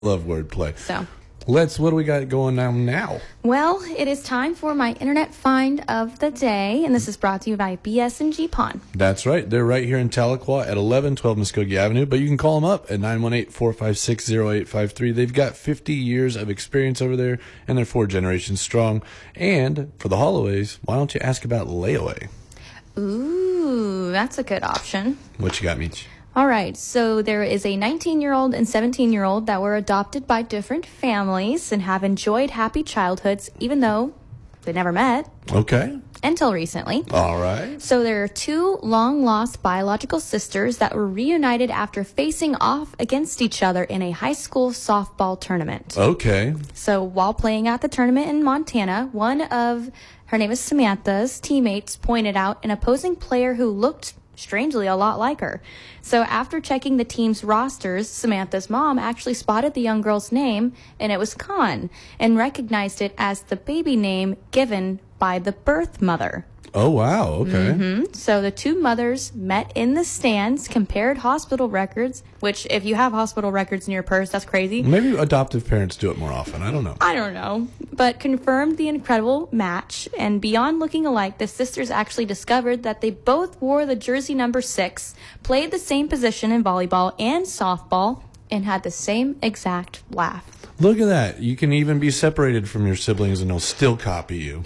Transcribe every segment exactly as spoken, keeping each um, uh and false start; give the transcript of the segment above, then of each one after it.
Love wordplay. So, let's, what do we got going on now? well, it is time for my internet find of the day, and this is brought to you by B S and G Pawn. That's right. They're right here in Tahlequah at eleven twelve Muskogee Avenue, but you can call them up at nine one eight, four five six, zero eight five three. They've got fifty years of experience over there, and they're four generations strong. And for the holidays, why don't you ask about layaway? Ooh, that's a good option. What you got, Meech? All right, so there is a nineteen-year-old and seventeen-year-old that were adopted by different families and have enjoyed happy childhoods, even though they never met Okay. until recently. All right. So there are two long-lost biological sisters that were reunited after facing off against each other in a high school softball tournament. Okay. So while playing at the tournament in Montana, one of, her name is Samantha's, teammates pointed out an opposing player who looked strangely a lot like her. So after checking the team's rosters, Samantha's mom actually spotted the young girl's name, and it was Khan, and recognized it as the baby name given by the birth mother. Oh, wow. Okay. Mm-hmm. So the two mothers met in the stands, compared hospital records, which if you have hospital records in your purse, that's crazy. Maybe adoptive parents do it more often. I don't know. I don't know. But confirmed the incredible match. And beyond looking alike, the sisters actually discovered that they both wore the jersey number six, played the same position in volleyball and softball, and had the same exact laugh. Look at that. You can even be separated from your siblings and they'll still copy you.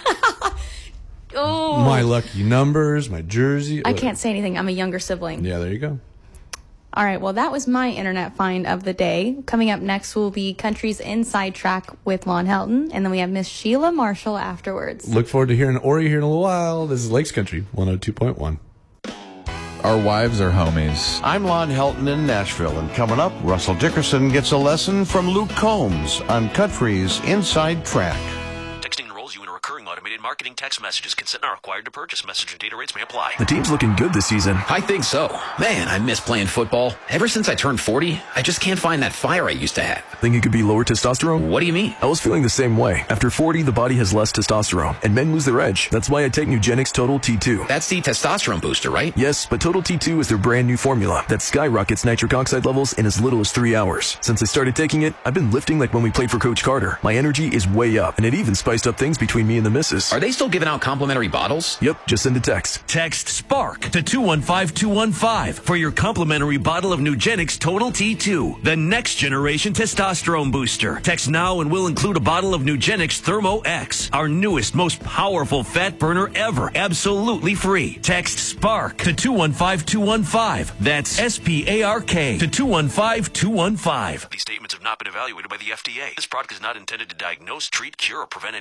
Oh, My lucky numbers, my jersey. I can't say anything. I'm a younger sibling. Yeah, there you go. All right, well, that was my internet find of the day. Coming up next will be Country's Inside Track with Lon Helton, and then we have Miss Sheila Marshall afterwards. Look forward to hearing Ori here in a little while. This is Lakes Country one oh two point one. Our wives are homies. I'm Lon Helton in Nashville, and coming up, Russell Dickerson gets a lesson from Luke Combs on Country's Inside Track. Texting enrolls you in a recurring automated marketing text messages. Consent not required to purchase. Message and data rates may apply. The team's looking good this season. I think so. Man, I miss playing football. Ever since I turned forty, I just can't find that fire I used to have. Think it could be lower testosterone? What do you mean? I was feeling the same way. After forty, the body has less testosterone, and men lose their edge. That's why I take Nugenix Total T two. That's the testosterone booster, right? Yes, but Total T two is their brand new formula that skyrockets nitric oxide levels in as little as three hours. Since I started taking it, I've been lifting like when we played for Coach Carter. My energy is way up, and it even spiced up things between me and the missus. Are they still giving out complimentary bottles? Yep, just send a text. Text SPARK to two one five two one five for your complimentary bottle of Nugenix Total T two, the next generation testosterone booster. Text now and we'll include a bottle of Nugenix Thermo X, our newest, most powerful fat burner ever, absolutely free. Text SPARK to two one five two one five. That's S P A R K to two one five two one five. These statements have not been evaluated by the F D A. This product is not intended to diagnose, treat, cure, or prevent